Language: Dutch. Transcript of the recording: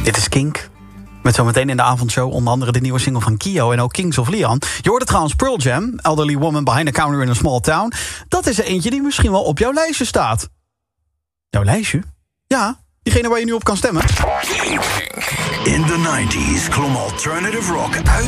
Dit is Kink. Met zometeen in de avondshow onder andere de nieuwe single van Kio en ook Kings of Leon. Je hoorde trouwens Pearl Jam, Elderly Woman Behind the Counter in a Small Town. Dat is er eentje die misschien wel op jouw lijstje staat. Jouw lijstje? Ja, diegene waar je nu op kan stemmen. In the 90s klom alternative rock uit